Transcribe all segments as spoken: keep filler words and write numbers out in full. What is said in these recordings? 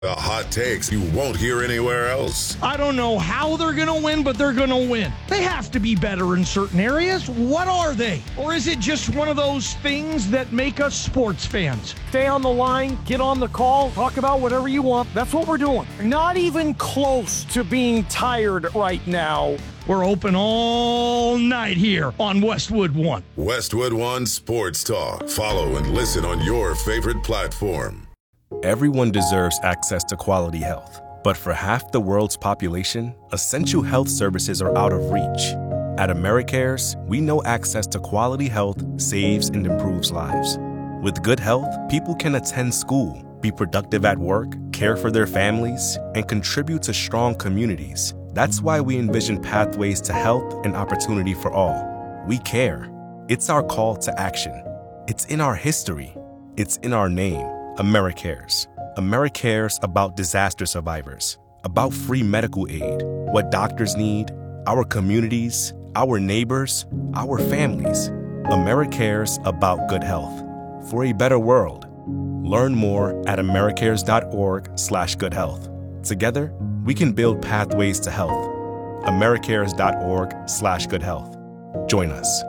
The hot takes you won't hear anywhere else. I don't know how they're going to win, but they're going to win. They have to be better in certain areas. What are they? Or is it just one of those things that make us sports fans? Stay on the line, get on the call, talk about whatever you want. That's what we're doing. Not even close to being tired right now. We're open all night here on Westwood One. Westwood One Sports Talk. Follow and listen on your favorite platform. Everyone deserves access to quality health, but for half the world's population, essential health services are out of reach. At Americares, we know access to quality health saves and improves lives. With good health, people can attend school, be productive at work, care for their families, and contribute to strong communities. That's why we envision pathways to health and opportunity for all. We care. It's our call to action. It's in our history. It's in our name. Americares. Americares about disaster survivors, about free medical aid, what doctors need, our communities, our neighbors, our families. Americares about good health. For a better world. Learn more at americares.org slash good health. Together, we can build pathways to health. americares.org slash good health. Join us.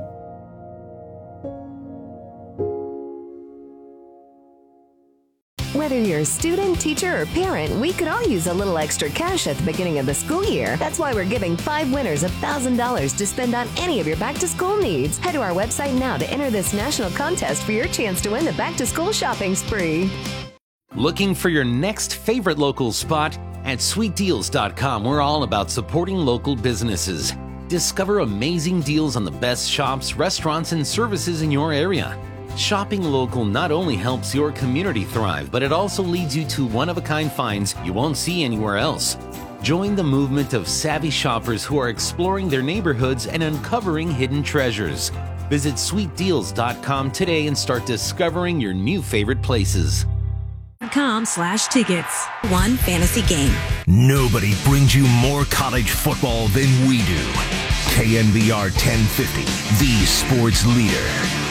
Whether you're a student, teacher, or parent, we could all use a little extra cash at the beginning of the school year. That's why we're giving five winners one thousand dollars to spend on any of your back-to-school needs. Head to our website now to enter this national contest for your chance to win the back-to-school shopping spree. Looking for your next favorite local spot? At sweet deals dot com, we're all about supporting local businesses. Discover amazing deals on the best shops, restaurants, and services in your area. Shopping local not only helps your community thrive, but it also leads you to one-of-a-kind finds you won't see anywhere else. Join the movement of savvy shoppers who are exploring their neighborhoods and uncovering hidden treasures. Visit sweet deals dot com today and start discovering your new favorite places. Com slash tickets. One fantasy game. Nobody brings you more college football than we do. K N B R ten fifty, the sports leader.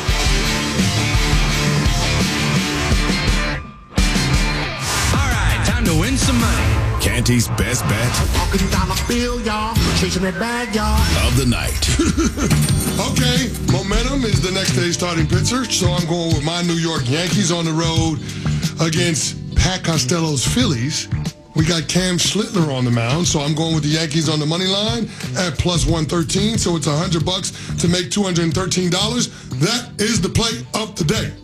All right, time to win some money. Canty's best bet Talking dollar bill, y'all. Chasing that bag, y'all. of the night. Okay, momentum is the next day's starting pitcher, so I'm going with my New York Yankees on the road against Pat Costello's Phillies. We got Cam Schlittler on the mound, so I'm going with the Yankees on the money line at plus one thirteen, so it's one hundred bucks to make two hundred thirteen dollars. That is the play of the day.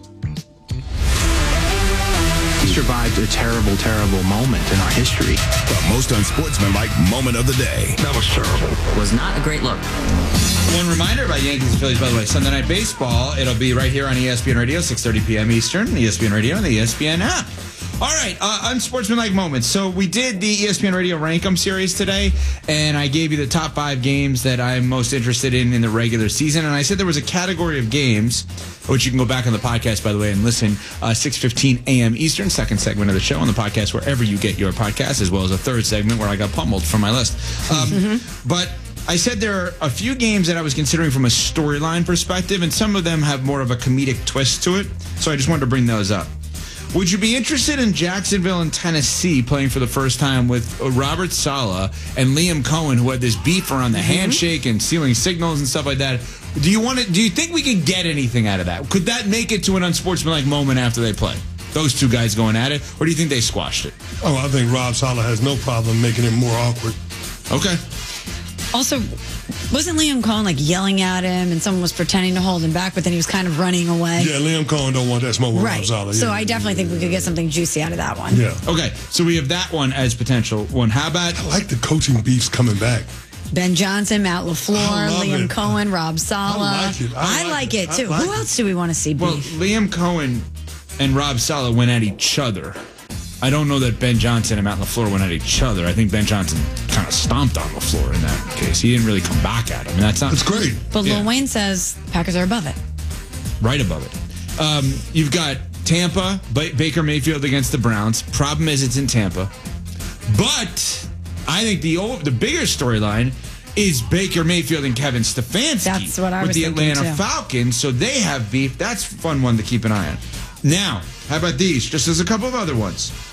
We survived a terrible, terrible moment in our history. The most unsportsmanlike moment of the day. That was terrible. Was not a great look. One reminder about Yankees and Phillies, by the way, Sunday Night Baseball. It'll be right here on E S P N Radio, six thirty p.m. Eastern, E S P N Radio, and the E S P N app. All right, uh, unsportsmanlike moments. So we did the E S P N Radio Rank 'em series today, and I gave you the top five games that I'm most interested in in the regular season. And I said there was a category of games, which you can go back on the podcast, by the way, and listen, uh, six fifteen a.m. Eastern, second segment of the show on the podcast, wherever you get your podcast, as well as a third segment where I got pummeled from my list. Um, mm-hmm. But I said there are a few games that I was considering from a storyline perspective, and some of them have more of a comedic twist to it. So I just wanted to bring those up. Would you be interested in Jacksonville and Tennessee playing for the first time with Robert Saleh and Liam Cohen, who had this beef around the mm-hmm. handshake and stealing signals and stuff like that? Do you want to? Do you think we could get anything out of that? Could that make it to an unsportsmanlike moment after they play? Those two guys going at it, or do you think they squashed it? Oh, I think Rob Saleh has no problem making it more awkward. Okay. Also, wasn't Liam Cohen like yelling at him and someone was pretending to hold him back, but then he was kind of running away? Yeah, Liam Cohen don't want that smoke with right. Rob Saleh. So yeah, I definitely yeah, think we could get something juicy out of that one. Yeah. Okay, so we have that one as potential one. How about... I like the coaching beefs coming back. Ben Johnson, Matt LaFleur, Liam it. Cohen, Rob Saleh. I like it. I, I like, like it, it, too. like Who it. else do we want to see beef? Well, Liam Cohen and Rob Saleh went at each other. I don't know that Ben Johnson and Matt LaFleur went at each other. I think Ben Johnson kind of stomped on LaFleur in that case. He didn't really come back at him. And that's not... That's great. But yeah. Lil Wayne says Packers are above it. Right above it. Um, you've got Tampa, ba- Baker Mayfield against the Browns. Problem is it's in Tampa. But I think the old, the bigger storyline is Baker Mayfield and Kevin Stefanski. That's what I with was the thinking, Atlanta too. Falcons. So they have beef. That's a fun one to keep an eye on. Now, how about these? Just as a couple of other ones.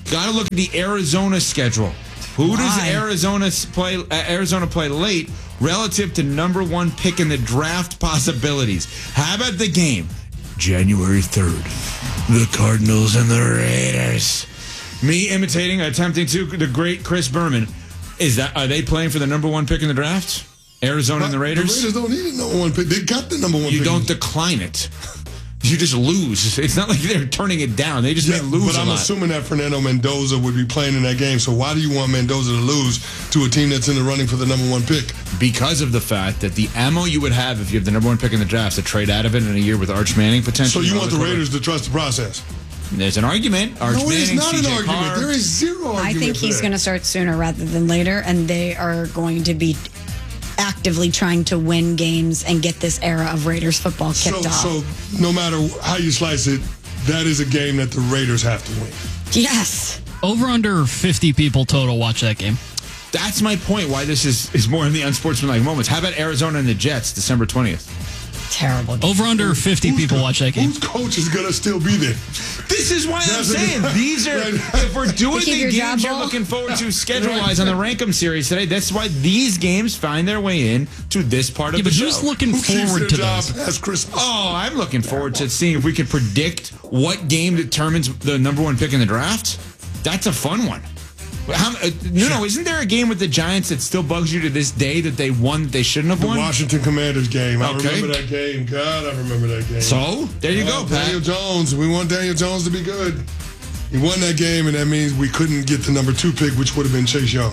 Got to look at the Arizona schedule. Who Why? does Arizona play? Uh, Arizona play late relative to number one pick in the draft possibilities. How about the game? January third. The Cardinals and the Raiders. Me imitating, attempting to the great Chris Berman. Is that are they playing for the number one pick in the draft? Arizona and the Raiders? The Raiders don't need a number one pick. They got the number one you pick. You don't decline it. You just lose. It's not like they're turning it down. They just yeah, may lose But a I'm lot. assuming that Fernando Mendoza would be playing in that game. So why do you want Mendoza to lose to a team that's in the running for the number one pick? Because of the fact that the ammo you would have if you have the number one pick in the draft to trade out of it in a year with Arch Manning potentially. So you want the Raiders to trust the process? There's an argument. Arch no, Manning, it's not C J an argument. Carr. There is zero argument. I think for he's that. going to start sooner rather than later, and they are going to be actively trying to win games and get this era of Raiders football kicked so, off. So no matter how you slice it, that is a game that the Raiders have to win. Yes. Over under fifty people total watch that game. That's my point, why this is, is more in the unsportsmanlike moments. How about Arizona and the Jets, December twentieth? Terrible game. Over under fifty Who's people co- watch that game. Whose coach is going to still be there? This is why I'm That's saying a- these are, if we're doing keep the your job games you're ball? looking forward to schedule-wise on the Rankum series today, that's why these games find their way in to this part of Yeah, the but show. who's looking Who keeps forward their to job those? past Christmas? Oh, I'm looking forward to seeing if we can predict what game determines the number one pick in the draft. That's a fun one. How, uh, no, no, isn't there a game with the Giants that still bugs you to this day that they won that they shouldn't have The won? Washington Commanders game. I Okay. remember that game. God, I remember that game. So, there you Oh, go, Pat. Daniel Jones. We want Daniel Jones to be good. He won that game, and that means we couldn't get the number two pick, which would have been Chase Young.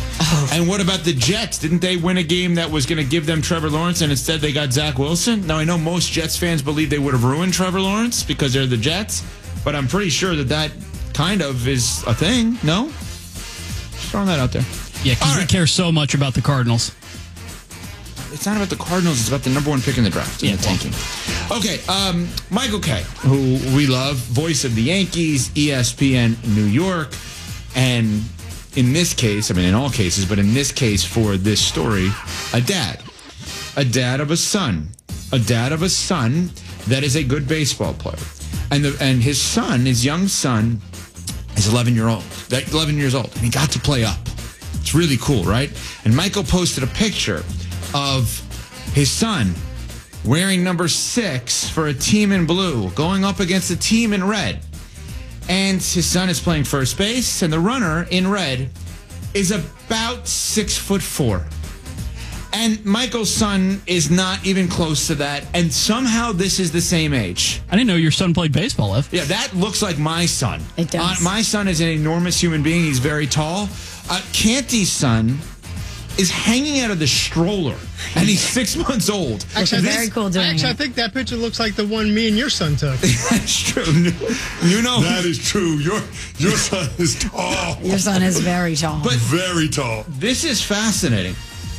And what about the Jets? Didn't they win a game that was going to give them Trevor Lawrence, and instead they got Zach Wilson? Now, I know most Jets fans believe they would have ruined Trevor Lawrence because they're the Jets, but I'm pretty sure that that kind of is a thing, no? Just throwing that out there. Yeah, because All we right. care so much about the Cardinals. It's not about the Cardinals. It's about the number one pick in the draft. Yeah, the tanking. Okay, um, Michael Kay, who we love, voice of the Yankees, E S P N New York, and in this case, I mean in all cases, but in this case for this story, a dad. A dad of a son. A dad of a son that is a good baseball player. And the, and his son, his young son, is eleven year old. eleven years old. And he got to play up. It's really cool, right? And Michael posted a picture of his son wearing number six for a team in blue, going up against a team in red. And his son is playing first base, and the runner in red is about six foot four. And Michael's son is not even close to that, and somehow this is the same age. I didn't know your son played baseball, Ev. Yeah, that looks like my son. It does. Uh, my son is an enormous human being. He's very tall. Uh, Canty's son is hanging out of the stroller, and he's six months old. Actually, This- very cool doing Actually, I it. think that picture looks like the one me and your son took. That's true. You know, That is true. Your your son is tall. Your son is very tall. but Very tall. this is fascinating.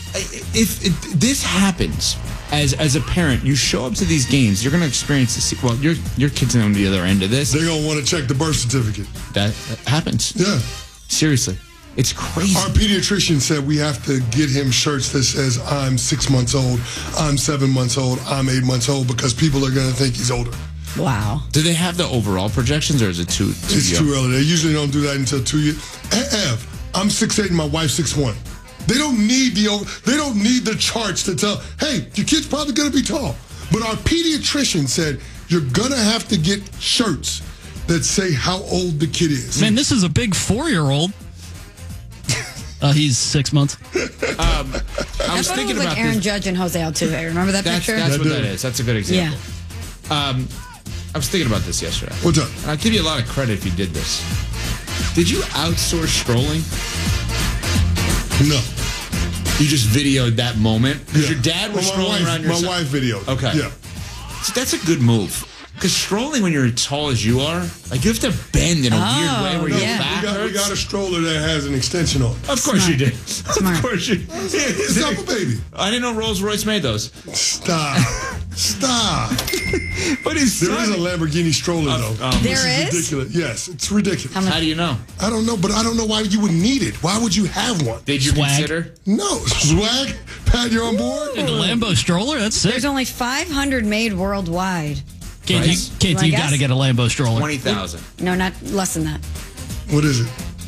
If, if this happens as as a parent, you show up to these games, you're going to experience this. Well, your your kids on the other end of this. They're going to want to check the birth certificate. That happens. Yeah. Seriously, it's crazy. Our pediatrician said we have to get him shirts that says I'm six months old, I'm seven months old, I'm eight months old, because people are going to think he's older. Wow. Do they have the overall projections, or is it too? too It's young? too early. They usually don't do that until two years. Eh, Ev, I'm six eight and my wife's six one. They don't need the over, they don't need the charts to tell, hey, your kid's probably going to be tall. But our pediatrician said you're going to have to get shirts that say how old the kid is. Man, this is a big four-year-old. Uh, he's six months. Um, I was That's what thinking it was about like Aaron this. Judge and Jose Altuve. Remember that That's picture? that's That what that did. is. That's a good example. Um, I was thinking about this yesterday. What's up? And I'll give you a lot of credit if you did this. Did you outsource strolling? No. You just videoed that moment? Because Yeah. your dad was Well, my strolling wife, around your My son- wife videoed. Okay. Yeah. See, that's a good move. Because strolling when you're as tall as you are, like you have to bend in a Oh, weird way where no, your yeah. back We got, we hurts. got a stroller that has an extension on it. Of course Smart. you did. Smart. Of course you It's not a baby. I didn't know Rolls Royce made those. Stop. Stop. But his There son, is a Lamborghini stroller, though. um, There This is? ridiculous. Yes, it's ridiculous. how do you know? I don't know, but I don't know why you would need it. Why would you have one? Did you Swag. consider? No. Swag? Pat, you're on board? The Lambo stroller? That's sick. There's only five hundred made worldwide. Kid, you, Price? kid, I you guess? got to get a Lambo stroller. twenty thousand. No, not less than that. What is it?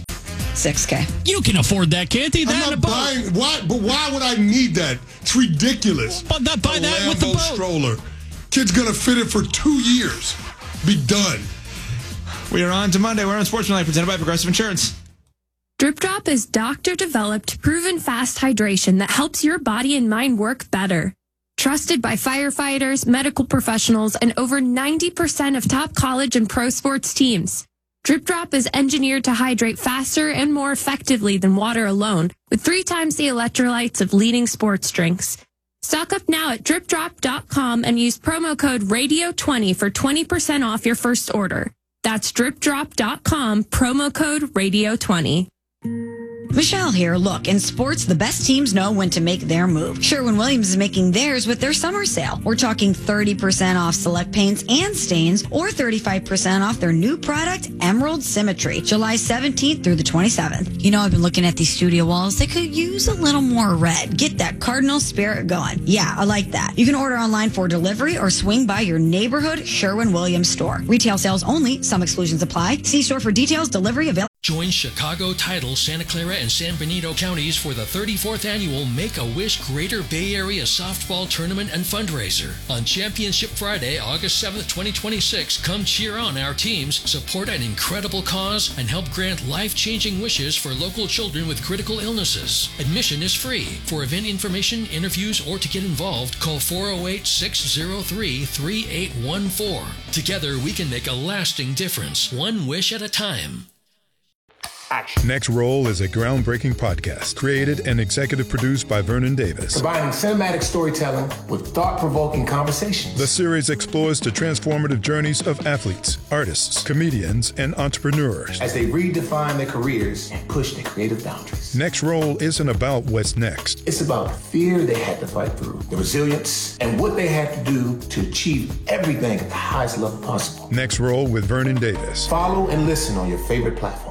six K. You can afford that, can't he? That I'm and not a boat. buying. Why? But why would I need that? It's ridiculous. But not buy a that Lambo with the boat. stroller. Kid's gonna fit it for two years. Be done. We are on to Monday. We're on Sportsmanlike, presented by Progressive Insurance. Drip Drop is doctor-developed, proven fast hydration that helps your body and mind work better. Trusted by firefighters, medical professionals, and over ninety percent of top college and pro sports teams. Drip Drop is engineered to hydrate faster and more effectively than water alone, with three times the electrolytes of leading sports drinks. Stock up now at drip drop dot com and use promo code radio twenty for twenty percent off your first order. That's drip drop dot com, promo code radio twenty. Michelle here. Look, in sports, the best teams know when to make their move. Sherwin-Williams is making theirs with their summer sale. We're talking thirty percent off select paints and stains, or thirty-five percent off their new product, Emerald Symmetry, July seventeenth through the twenty-seventh. You know, I've been looking at these studio walls. They could use a little more red. Get that Cardinal spirit going. Yeah, I like that. You can order online for delivery or swing by your neighborhood Sherwin-Williams store. Retail sales only. Some exclusions apply. See store for details. Delivery available. Join Chicago, Tidal, Santa Clara, and San Benito counties for the thirty-fourth annual Make-A-Wish Greater Bay Area Softball Tournament and Fundraiser. On Championship Friday, August seventh, twenty twenty-six, come cheer on our teams, support an incredible cause, and help grant life-changing wishes for local children with critical illnesses. Admission is free. For event information, interviews, or to get involved, call four oh eight, six oh three, three eight one four. Together, we can make a lasting difference, one wish at a time. Action. Next Roll is a groundbreaking podcast created and executive produced by Vernon Davis. Combining cinematic storytelling with thought-provoking conversations. The series explores the transformative journeys of athletes, artists, comedians, and entrepreneurs as they redefine their careers and push their creative boundaries. Next Roll isn't about what's next. It's about the fear they had to fight through, the resilience, and what they had to do to achieve everything at the highest level possible. Next Roll with Vernon Davis. Follow and listen on your favorite platform.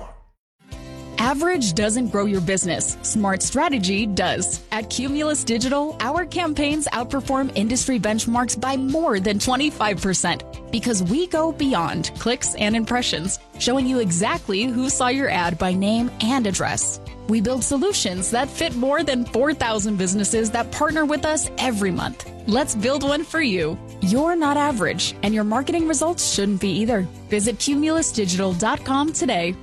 Average doesn't grow your business. Smart strategy does. At Cumulus Digital, our campaigns outperform industry benchmarks by more than twenty-five percent because we go beyond clicks and impressions, showing you exactly who saw your ad by name and address. We build solutions that fit more than four thousand businesses that partner with us every month. Let's build one for you. You're not average, and your marketing results shouldn't be either. Visit cumulus digital dot com today.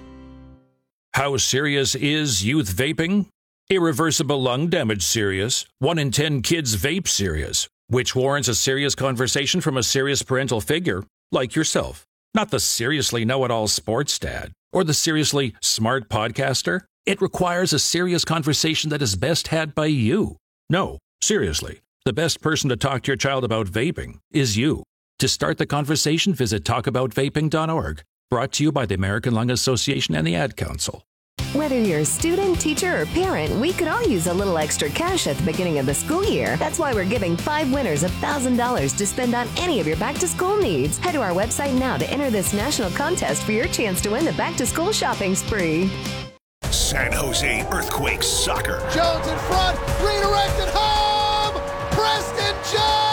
How serious is youth vaping? Irreversible lung damage serious. One in ten kids vape serious, which warrants a serious conversation from a serious parental figure like yourself. Not the seriously know-it-all sports dad or the seriously smart podcaster. It requires a serious conversation that is best had by you. No, seriously, the best person to talk to your child about vaping is you. To start the conversation, visit talk about vaping dot org. Brought to you by the American Lung Association and the Ad Council. Whether you're a student, teacher, or parent, we could all use a little extra cash at the beginning of the school year. That's why we're giving five winners one thousand dollars to spend on any of your back-to-school needs. Head to our website now to enter this national contest for your chance to win the back-to-school shopping spree. San Jose Earthquakes soccer. Jones in front, redirected home, Preston Jones!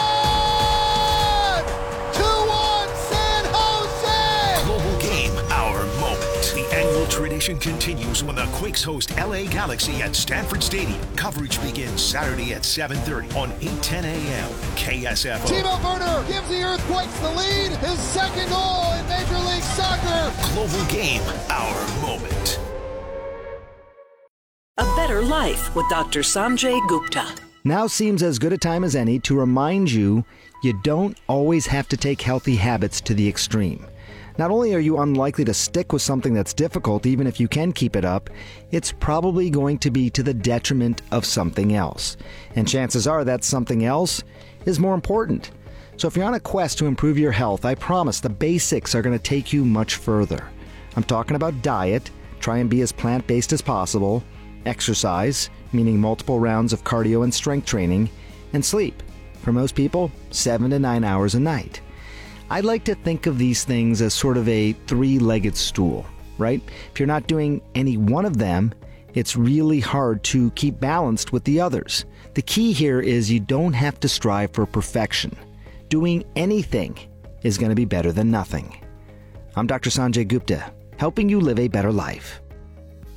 Tradition continues when the Quakes host L A Galaxy at Stanford Stadium. Coverage begins Saturday at seven thirty on eight ten a.m. K S F O. Timo Werner gives the Earthquakes the lead. His second goal in Major League Soccer. Global Game, our moment. A better life with Doctor Sanjay Gupta. Now seems as good a time as any to remind you you don't always have to take healthy habits to the extreme. Not only are you unlikely to stick with something that's difficult, even if you can keep it up, it's probably going to be to the detriment of something else. And chances are that something else is more important. So if you're on a quest to improve your health, I promise the basics are going to take you much further. I'm talking about diet, try and be as plant-based as possible, exercise, meaning multiple rounds of cardio and strength training, and sleep. For most people, seven to nine hours a night. I like to think of these things as sort of a three-legged stool, right? If you're not doing any one of them, it's really hard to keep balanced with the others. The key here is you don't have to strive for perfection. Doing anything is going to be better than nothing. I'm Doctor Sanjay Gupta. helping you live a better life.